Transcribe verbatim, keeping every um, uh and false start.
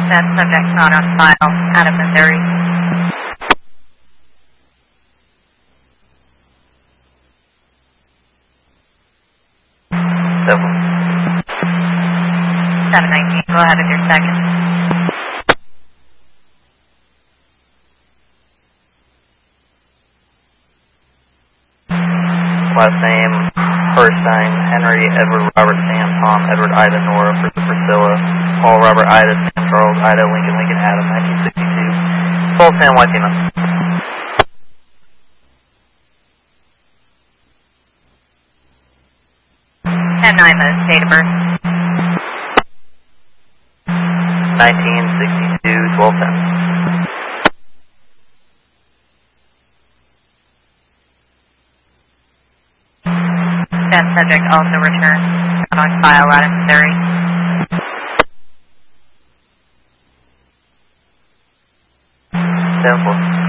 That subject not on file out of Missouri. Seven. seven nineteen, go ahead with your second. Last name, Herstein, Henry, Edward, Robert, Sam, Tom, Edward, Ida, Nora, Priscilla, Paul, Robert, Ida, Sam, Charles, Ida, Lincoln, Lincoln, Adam, nineteen sixty-two. twelve ten, White Pima. ten nine, the date of birth. nineteen sixty-two, twelve ten. That subject also returned not on file out of Missouri. ten four.